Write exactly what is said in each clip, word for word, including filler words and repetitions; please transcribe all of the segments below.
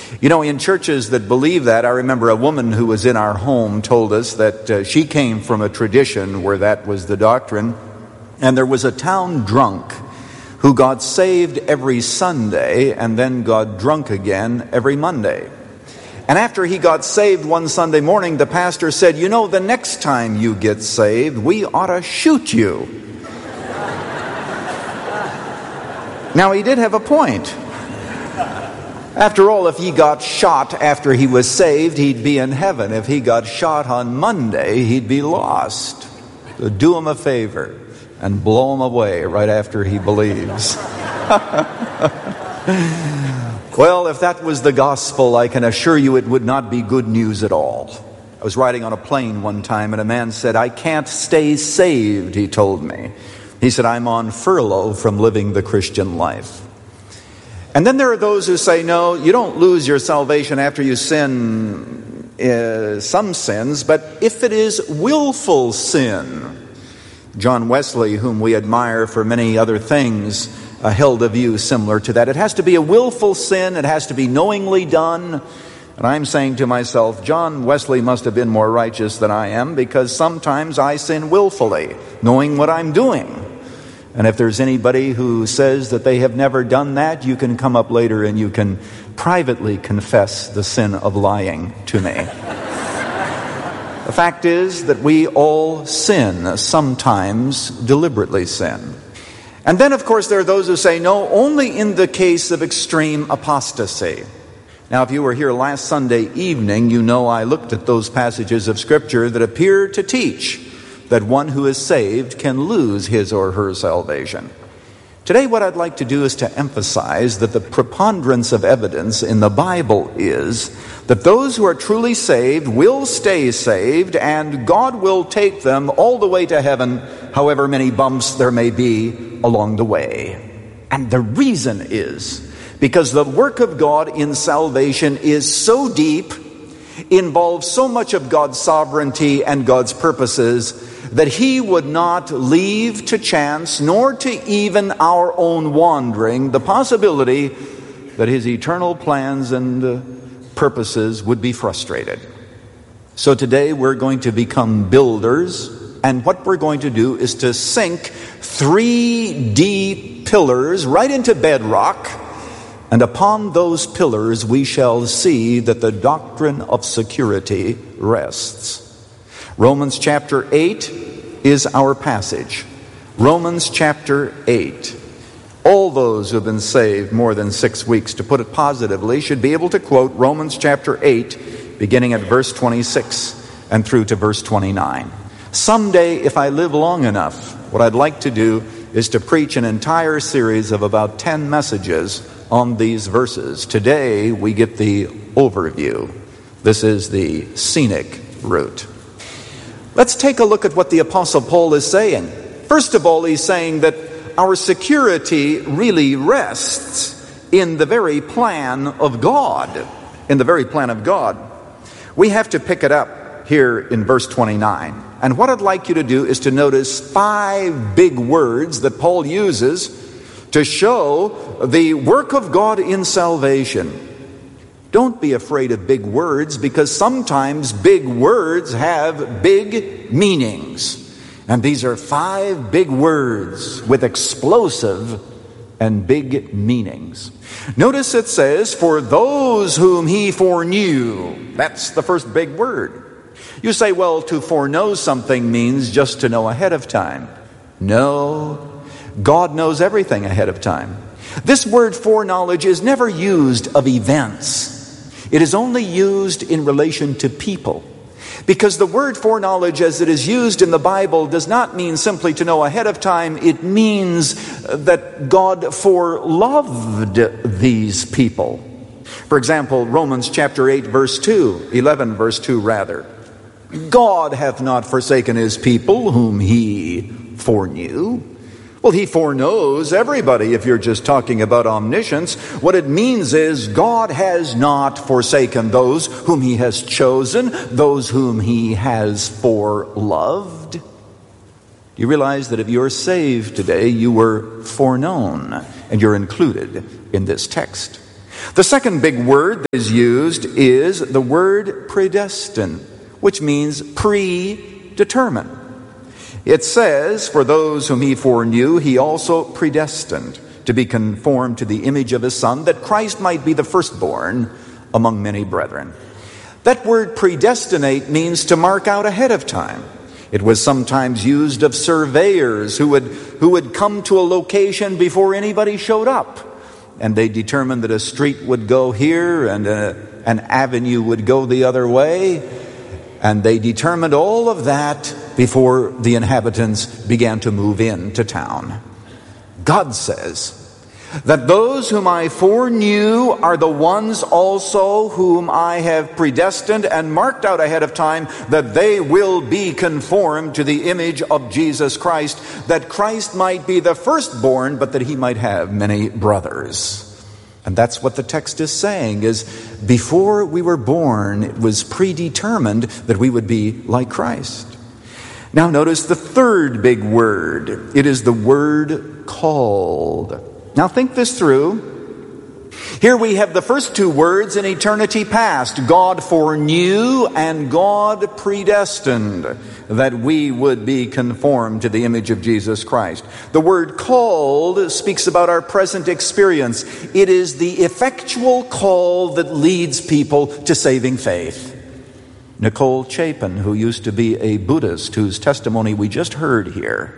You know, in churches that believe that, I remember a woman who was in our home told us that uh, she came from a tradition where that was the doctrine, and there was a town drunk who got saved every Sunday and then got drunk again every Monday. And after he got saved one Sunday morning, the pastor said, you know, the next time you get saved, we ought to shoot you. Now, he did have a point. After all, if he got shot after he was saved, he'd be in heaven. If he got shot on Monday, he'd be lost. So do him a favor and blow him away right after he believes. Well, if that was the gospel, I can assure you it would not be good news at all. I was riding on a plane one time, and a man said, I can't stay saved, he told me. He said, I'm on furlough from living the Christian life. And then there are those who say, no, you don't lose your salvation after you sin uh, some sins, but if it is willful sin. John Wesley, whom we admire for many other things, uh, held a view similar to that. It has to be a willful sin. It has to be knowingly done. And I'm saying to myself, John Wesley must have been more righteous than I am, because sometimes I sin willfully, knowing what I'm doing. And if there's anybody who says that they have never done that, you can come up later and you can privately confess the sin of lying to me. The fact is that we all sin, sometimes deliberately sin. And then, of course, there are those who say, no, only in the case of extreme apostasy. Now, if you were here last Sunday evening, you know I looked at those passages of Scripture that appear to teach that one who is saved can lose his or her salvation. Today, what I'd like to do is to emphasize that the preponderance of evidence in the Bible is that those who are truly saved will stay saved, and God will take them all the way to heaven, however many bumps there may be along the way. And the reason is because the work of God in salvation is so deep, involves so much of God's sovereignty and God's purposes, that he would not leave to chance, nor to even our own wandering, the possibility that his eternal plans and uh, purposes would be frustrated. So today we're going to become builders, and what we're going to do is to sink three D pillars right into bedrock, and upon those pillars we shall see that the doctrine of security rests. Romans chapter eight is our passage. Romans chapter eight. All those who have been saved more than six weeks, to put it positively, should be able to quote Romans chapter eight, beginning at verse twenty-six and through to verse twenty-nine. Someday, if I live long enough, what I'd like to do is to preach an entire series of about ten messages on these verses. Today, we get the overview. This is the scenic route. Let's take a look at what the Apostle Paul is saying. First of all, he's saying that our security really rests in the very plan of God. In the very plan of God. We have to pick it up here in verse twenty-nine. And what I'd like you to do is to notice five big words that Paul uses to show the work of God in salvation. Don't be afraid of big words, because sometimes big words have big meanings. And these are five big words with explosive and big meanings. Notice it says, for those whom he foreknew. That's the first big word. You say, well, to foreknow something means just to know ahead of time. No, God knows everything ahead of time. This word foreknowledge is never used of events. It is only used in relation to people. Because the word foreknowledge as it is used in the Bible does not mean simply to know ahead of time. It means that God foreloved these people. For example, Romans chapter eight verse two, eleven verse two rather. God hath not forsaken his people whom he foreknew. Well, he foreknows everybody if you're just talking about omniscience. What it means is God has not forsaken those whom he has chosen, those whom he has foreloved. Do you realize that if you're saved today, you were foreknown, and you're included in this text? The second big word that is used is the word predestined, which means predetermined. It says, for those whom he foreknew, he also predestined to be conformed to the image of his Son, that Christ might be the firstborn among many brethren. That word predestinate means to mark out ahead of time. It was sometimes used of surveyors who would, who would come to a location before anybody showed up. And they determined that a street would go here and a, an avenue would go the other way. And they determined all of that before the inhabitants began to move into town. God says that those whom I foreknew are the ones also whom I have predestined and marked out ahead of time, that they will be conformed to the image of Jesus Christ, that Christ might be the firstborn, but that he might have many brothers. And that's what the text is saying, is before we were born, it was predetermined that we would be like Christ. Now notice the third big word. It is the word called. Now think this through. Here we have the first two words in eternity past. God foreknew and God predestined that we would be conformed to the image of Jesus Christ. The word called speaks about our present experience. It is the effectual call that leads people to saving faith. Nicole Chapin, who used to be a Buddhist, whose testimony we just heard here,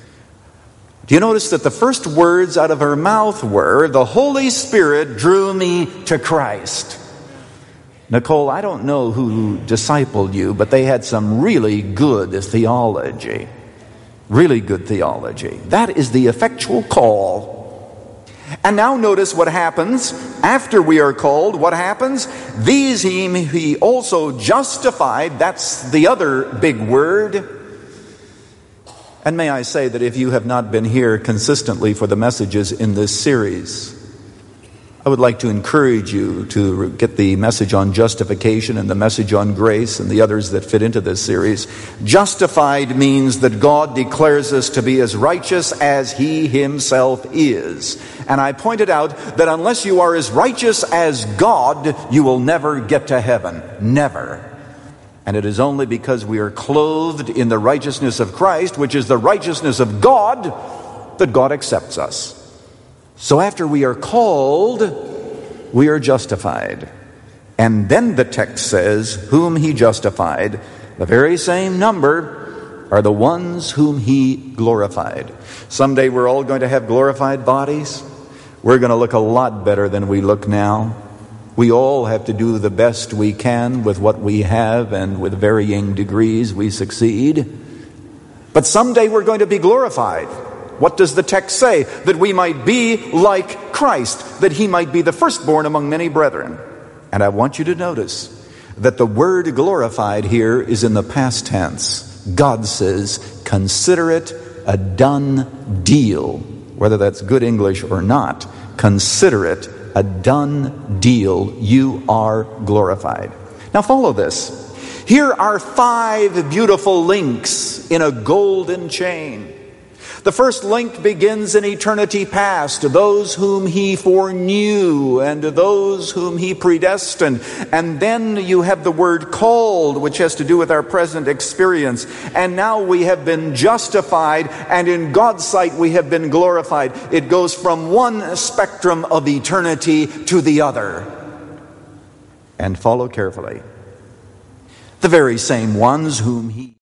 do you notice that the first words out of her mouth were, "The Holy Spirit drew me to Christ"? Nicole, I don't know who discipled you, but they had some really good theology. Really good theology. That is the effectual call. And now notice what happens after we are called. What happens? These he, he also justified. That's the other big word. And may I say that if you have not been here consistently for the messages in this series, I would like to encourage you to get the message on justification and the message on grace and the others that fit into this series. Justified means that God declares us to be as righteous as he himself is. And I pointed out that unless you are as righteous as God, you will never get to heaven. Never. And it is only because we are clothed in the righteousness of Christ, which is the righteousness of God, that God accepts us. So after we are called, we are justified. And then the text says, whom he justified, the very same number are the ones whom he glorified. Someday we're all going to have glorified bodies. We're going to look a lot better than we look now. We all have to do the best we can with what we have, and with varying degrees we succeed. But someday we're going to be glorified. What does the text say? That we might be like Christ, that he might be the firstborn among many brethren. And I want you to notice that the word glorified here is in the past tense. God says, consider it a done deal. Whether that's good English or not, consider it a done deal. You are glorified. Now follow this. Here are five beautiful links in a golden chain. The first link begins in eternity past, those whom he foreknew and those whom he predestined. And then you have the word called, which has to do with our present experience. And now we have been justified, and in God's sight we have been glorified. It goes from one spectrum of eternity to the other. And follow carefully. The very same ones whom he